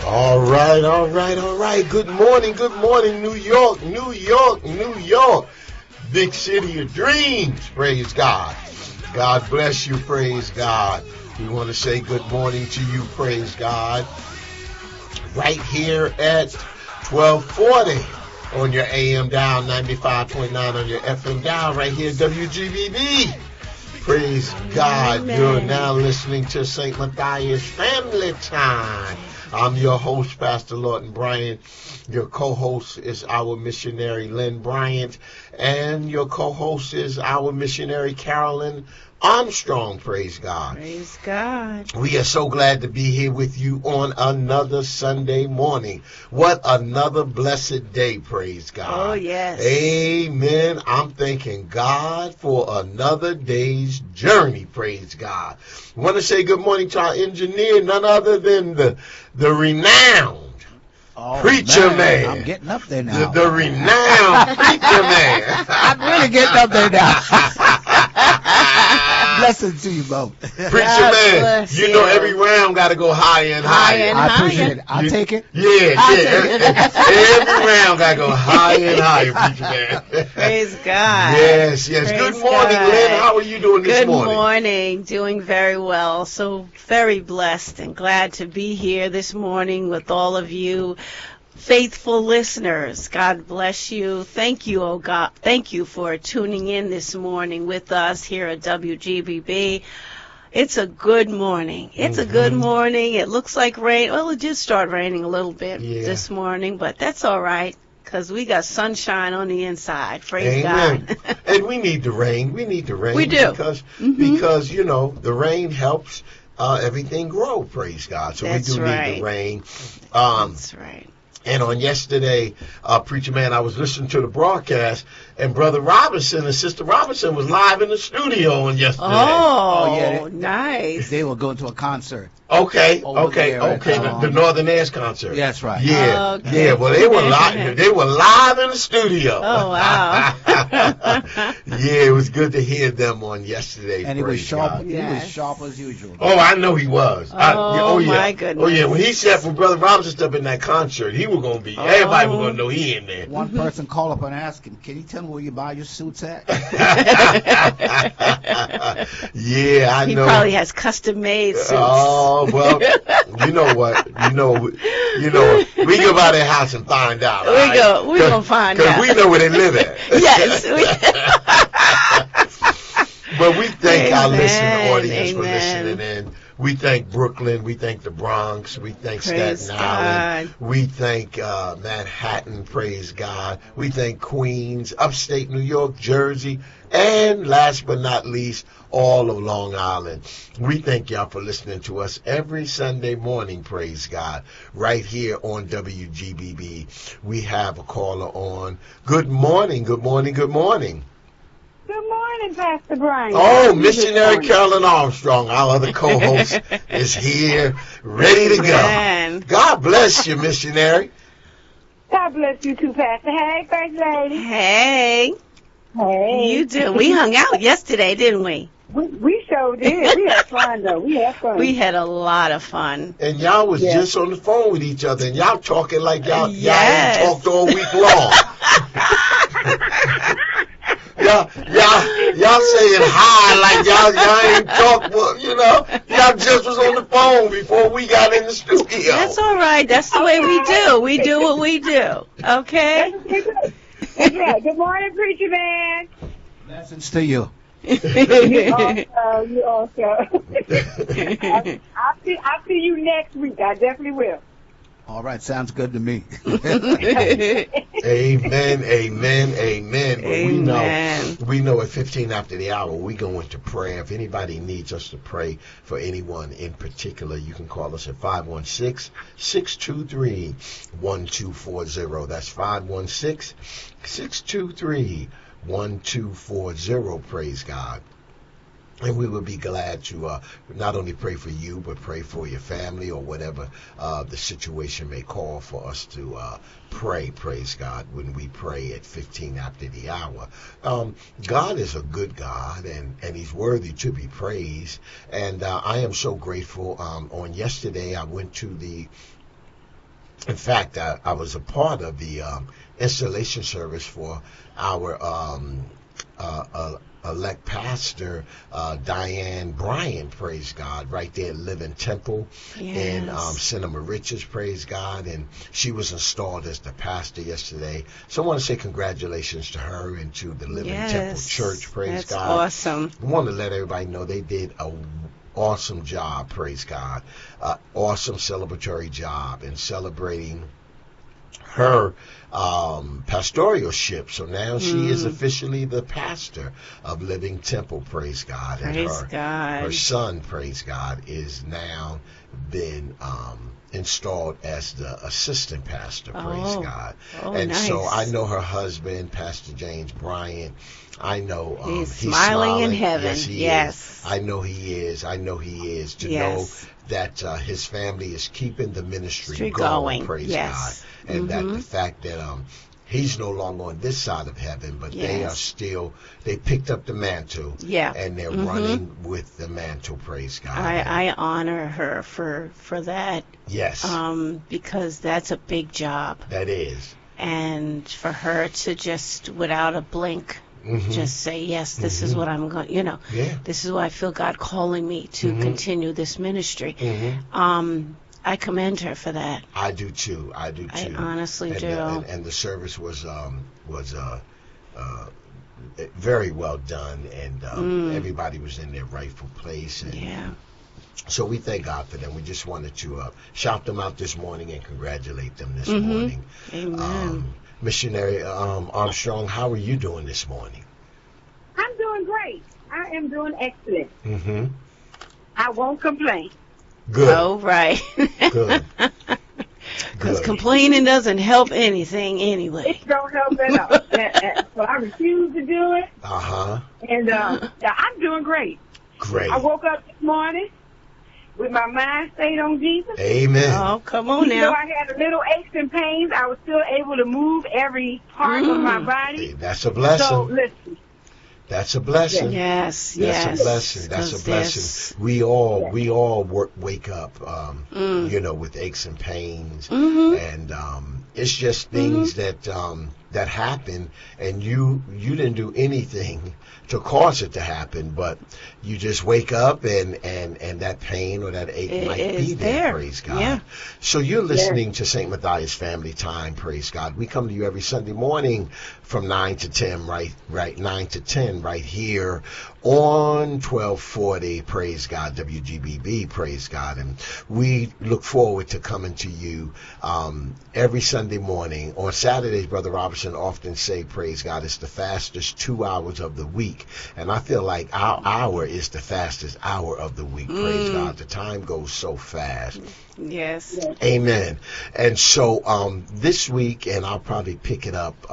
All right, all right, all right. Good morning, New York, New York, New York. Big city of dreams, praise God. God bless you, praise God. We want to say good morning to you, praise God. Right here at 1240 on your AM dial, 95.9 on your FM dial, right here at WGBB. Praise God. Amen. You're now listening to St. Matthias Family Time. I'm your host, Pastor Lawton Bryant. Your co-host is our missionary, Lynn Bryant. And your co-host is our missionary, Carolyn Armstrong. Praise God. Praise God. We are so glad to be here with you on another Sunday morning. What another blessed day, praise God. Oh, yes. Amen. I'm thanking God for another day's journey, praise God. I want to say good morning to our engineer, none other than the renowned Preacher man. I'm getting up there now. The renowned Preacher man. I'm really getting up there now. Blessings to you both. Preacher God man, bless you you. know every round got to go higher and higher. and I higher. appreciate it. I'll take it. Yeah. Every round got to go higher and higher, Preacher man. Praise God. Yes. Praise Good morning, God. Lynn. How are you doing this Good morning? morning. Doing very well. So very blessed and glad to be here this morning with all of you faithful listeners. God bless you. Thank you, oh God. Thank you for tuning in this morning with us here at WGBB. It's a good morning. It's a good morning. It looks like rain. Well, it did start raining a little bit this morning, but that's all right because we got sunshine on the inside. Praise Amen. God. And we need the rain. We need the rain. We do. Because you know, the rain helps everything grow, praise God. So That's we do right. need the rain. That's right. And on yesterday, Preacher Man, I was listening to the broadcast, and Brother Robinson and Sister Robinson was live in the studio on yesterday. Oh, yeah, nice. They will go to a concert. Okay. Over there at, The Northern Airs concert. That's right. Yeah, Okay. yeah. Well, they were live. They were live in the studio. Oh, wow. Yeah, it was good to hear them on yesterday. And he was praise sharp. God. He Yes. was sharp as usual. Oh, I know he was. Oh, yeah. my goodness. Oh, yeah. When he said when Brother Robinson stepped in that concert, he was going to be, everybody was going to know he in there. One person called up and asked him, "Can you tell me where you buy your suits at?" Yeah, I He know. probably has custom-made suits. Oh, well, you know what? We go by their house and find out. We're going to find out. Because we know where they live at. Yes. But we thank our Amen, listening audience for amen. listening in. We thank Brooklyn. We thank the Bronx. We thank Praise Staten Island. God. We thank Manhattan. Praise God. We thank Queens, upstate New York, Jersey, and last but not least, all of Long Island. We thank y'all for listening to us every Sunday morning, praise God, right here on WGBB. We have a caller on. Good morning, good morning, good morning. Good morning, Pastor Brian. Oh, Missionary Carolyn Armstrong, our other co-host, is here, ready to go. Amen. God bless you, missionary. God bless you too, Pastor. Hey, First Lady. Hey. Hey. You do. We hung out yesterday, didn't we? We sure did. We had fun, though. We had fun. We had a lot of fun. And y'all was Yes. just on the phone with each other, and y'all talking like y'all Yes. ain't talked all week long. Y'all saying hi like y'all ain't talked, well, y'all just was on the phone before we got in the studio. That's all right. That's the way we do. We do what we do. Okay? That's right. Good morning, Preacher Man. Blessings to you. You also. I'll see you next week. I definitely will. All right, sounds good to me. Amen, amen, amen. But Amen. we know at 15 after the hour, we go into prayer. If anybody needs us to pray for anyone in particular, you can call us at 516-623-1240. That's 516-623-1240. Praise God. And we would be glad to not only pray for you, but pray for your family or whatever the situation may call for us to pray, praise God, when we pray at 15 after the hour. God is a good God, and he's worthy to be praised. And I am so grateful. On yesterday, I went to the In fact, I was a part of the installation service for our elect pastor, Diane Bryant, praise God, right there at Living Temple in Cinema Riches, praise God. And she was installed as the pastor yesterday. So I want to say congratulations to her and to the Living Temple Church, praise God. That's awesome. I want to let everybody know they did a awesome job, praise God. Awesome celebratory job in celebrating her pastoralship. So now she is officially the pastor of Living Temple, praise God. And her son, praise God, is now been installed as the assistant pastor, praise God. And nice. so I know her husband, Pastor James Bryant. I know he's smiling in heaven. Yes, he is. I know he is. I know he is. To know that his family is keeping the ministry going, praise God. And that the fact that he's no longer on this side of heaven, but they are still, they picked up the mantle, and they're running with the mantle, praise God. I honor her for that. Yes. Because that's a big job. That is. And for her to just, without a blink, just say, yes, this is what I'm going, this is what I feel God calling me to continue this ministry. I commend her for that. I do too. I honestly do. And the service was very well done, and everybody was in their rightful place. And so we thank God for them. We just wanted to shout them out this morning and congratulate them this morning. Amen. Missionary Armstrong, how are you doing this morning? I'm doing great. I am doing excellent. Mm-hmm. I won't complain. Good. Oh, right. Good. Because complaining doesn't help anything anyway. It don't help at all. So I refuse to do it. And I'm doing great. Great. I woke up this morning with my mind stayed on Jesus. Amen. Oh, come on now. Even though I had a little aches and pains, I was still able to move every part of my body. Hey, that's a blessing. So listen. That's a blessing. Yes. That's a blessing. That's a blessing. We all wake up, with aches and pains, and it's just things that happen, and you didn't do anything to cause it to happen, but you just wake up and that pain or that ache might be there. Praise God. Yeah. So you're listening to St. Matthias Family Time. Praise God. We come to you every Sunday morning from 9 to 10, right 9 to 10, right here on 1240. Praise God, WGBB. Praise God, and we look forward to coming to you every Sunday morning. On Saturdays, Brother Robertson often say, praise God, it's the fastest 2 hours of the week. And I feel like our hour is the fastest hour of the week. Praise God. The time goes so fast. Yes. Amen. And so this week, and I'll probably pick it up,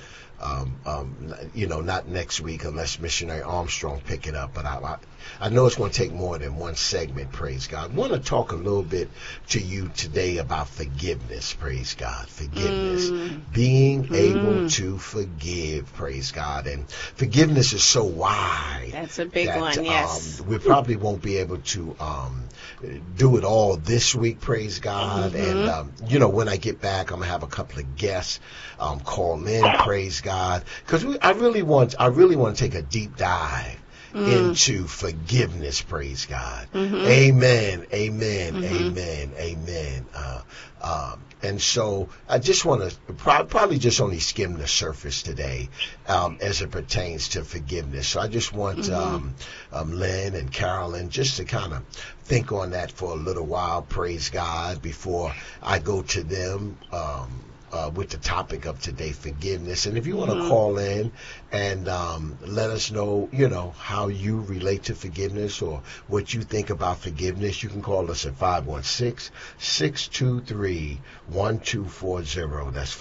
not next week unless Missionary Armstrong pick it up, but I know it's going to take more than one segment, praise God. I want to talk a little bit to you today about forgiveness, praise God. Forgiveness. Being able to forgive, praise God. And forgiveness is so wide. That's a big one, yes. We probably won't be able to do it all this week, praise God. And, when I get back, I'm going to have a couple of guests call in, praise God. Because I really want to take a deep dive into forgiveness, praise God. Amen, amen, amen, amen. And so I just want to probably just only skim the surface today as it pertains to forgiveness. So I just want Lynn and Carolyn just to kind of think on that for a little while, praise God, before I go to them with the topic of today, forgiveness. And if you want to call in and let us know, how you relate to forgiveness or what you think about forgiveness, you can call us at 516-623-1240. That's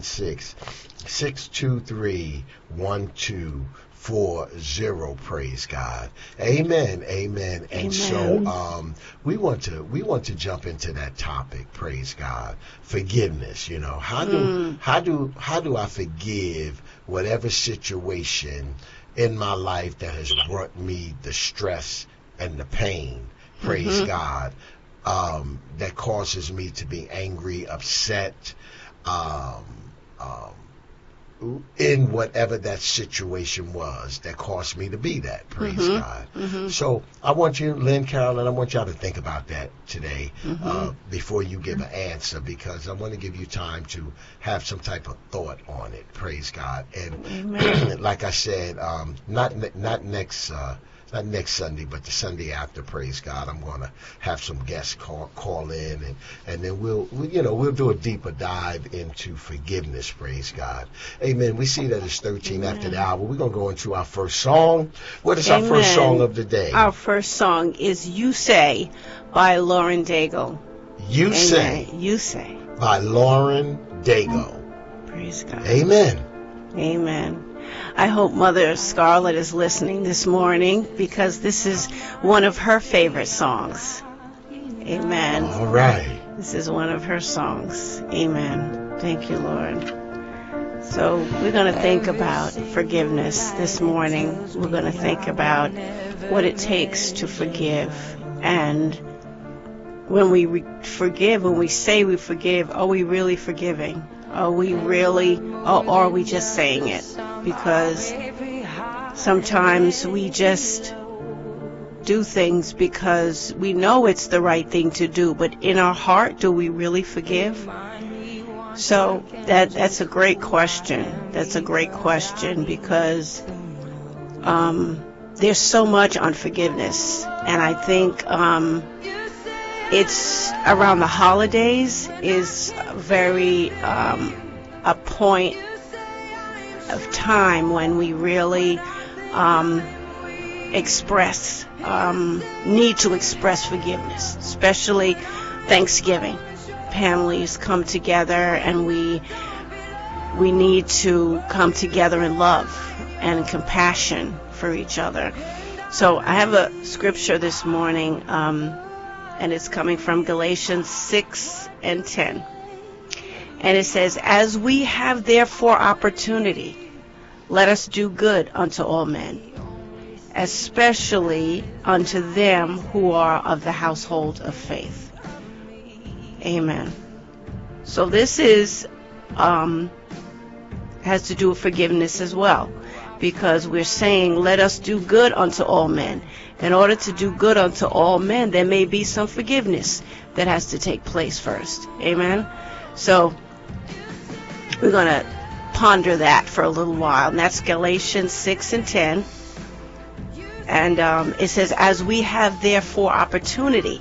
516-623-1240. Praise God. Amen. Amen. And so we want to jump into that topic, praise God. Forgiveness, how do I forgive whatever situation in my life that has brought me the stress and the pain, praise God. that causes me to be angry, upset, in whatever that situation was that caused me to be that. Praise God. So I want you, Lynn, Carolyn, I want y'all to think about that today before you give an answer, because I want to give you time to have some type of thought on it. Praise God. And like I said, not next Sunday, but the Sunday after, praise God, I'm going to have some guests call in, and then we'll do a deeper dive into forgiveness, praise God. Amen. We see that it's 13 after the hour. We're going to go into our first song. What is our first song of the day? Our first song is You Say by Lauren Daigle. You Say. You Say. By Lauren Daigle. Praise God. Amen. Amen. I hope Mother Scarlett is listening this morning, because this is one of her favorite songs. Amen. All right. This is one of her songs. Amen. Thank you, Lord. So we're going to think about forgiveness this morning. We're going to think about what it takes to forgive. And when we forgive, when we say we forgive, are we really forgiving? Are we really, or are we just saying it? Because sometimes we just do things because we know it's the right thing to do, but in our heart, do we really forgive? So that's a great question. That's a great question, because there's so much on forgiveness, and I think it's around the holidays is very a point of time when we really need to express forgiveness, especially Thanksgiving. Families come together, and we need to come together in love and compassion for each other. So I have a scripture this morning, and it's coming from Galatians 6:10. And it says, "As we have therefore opportunity, let us do good unto all men, especially unto them who are of the household of faith." Amen. So this is has to do with forgiveness as well, because we're saying, let us do good unto all men. In order to do good unto all men, there may be some forgiveness that has to take place first. Amen. So we're going to ponder that for a little while. And that's Galatians 6:10. And it says, "As we have therefore opportunity,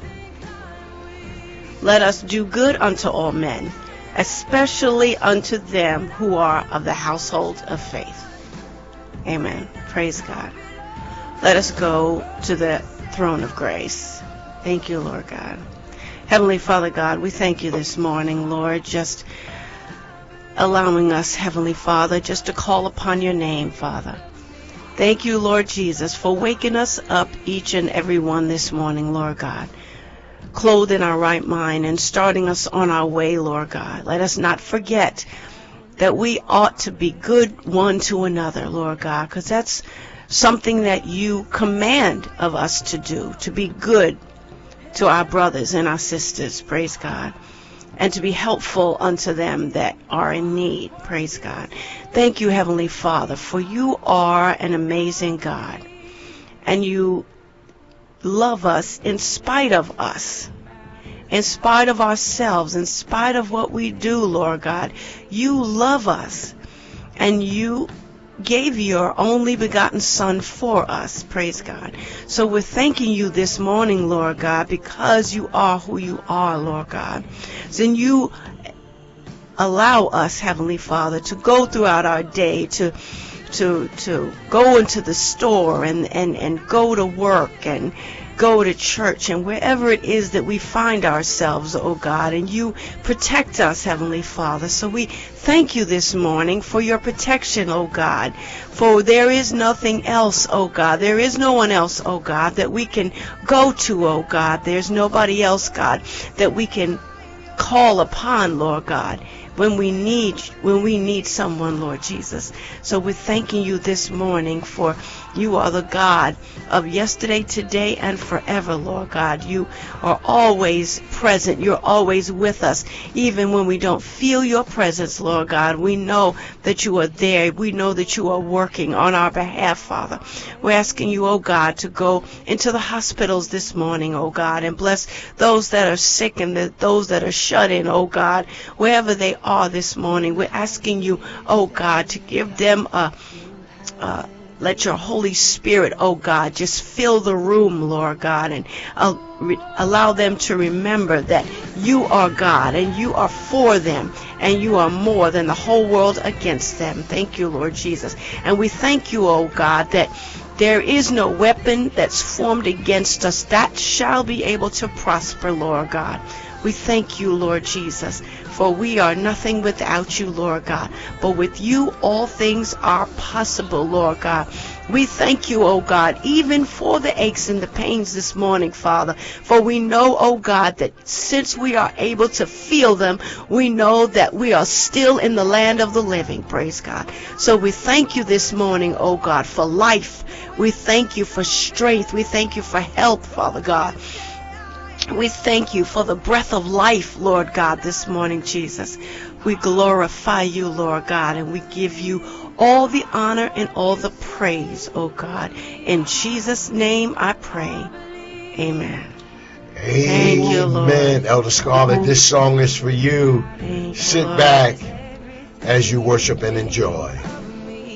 let us do good unto all men, especially unto them who are of the household of faith." Amen. Praise God. Let us go to the throne of grace. Thank you, Lord God. Heavenly Father God, we thank you this morning, Lord, just allowing us, Heavenly Father, just to call upon your name, Father. Thank you, Lord Jesus, for waking us up each and every one this morning, Lord God, clothed in our right mind and starting us on our way, Lord God. Let us not forget that we ought to be good one to another, Lord God, because that's something that you command of us to do, to be good to our brothers and our sisters, praise God, and to be helpful unto them that are in need, praise God. Thank you, Heavenly Father, for you are an amazing God, and you love us in spite of us, in spite of ourselves, in spite of what we do, Lord God. You love us, and you gave your only begotten Son for us, praise God. So we're thanking you this morning, Lord God, because you are who you are, Lord God. Then you allow us, Heavenly Father, to go throughout our day, to go into the store and go to work and go to church and wherever it is that we find ourselves, oh God, and you protect us, Heavenly Father. So we thank you this morning for your protection, oh God, for there is nothing else, oh God. There is no one else, oh God, that we can go to, oh God. There's nobody else, God, that we can call upon, Lord God, when we need someone, Lord Jesus. So we're thanking you this morning, for you are the God of yesterday, today, and forever, Lord God. You are always present. You're always with us. Even when we don't feel your presence, Lord God, we know that you are there. We know that you are working on our behalf, Father. We're asking you, oh God, to go into the hospitals this morning, oh God, and bless those that are sick and those that are shut in, oh God, wherever they are this morning. We're asking you, oh God, to give them let your Holy Spirit, oh God, just fill the room, Lord God, and allow them to remember that you are God and you are for them and you are more than the whole world against them. Thank you, Lord Jesus. And we thank you, oh God, that there is no weapon that's formed against us that shall be able to prosper, Lord God. We thank you, Lord Jesus, for we are nothing without you, Lord God. But with you, all things are possible, Lord God. We thank you, oh God, even for the aches and the pains this morning, Father. For we know, oh God, that since we are able to feel them, we know that we are still in the land of the living, praise God. So we thank you this morning, oh God, for life. We thank you for strength. We thank you for health, Father God. We thank you for the breath of life, Lord God, this morning, Jesus. We glorify you, Lord God, and we give you all the honor and all the praise, oh God. In Jesus' name I pray. Amen. Amen. Thank you, Lord. Elder Scarlett, this song is for you. Thank Sit you, back as you worship and enjoy.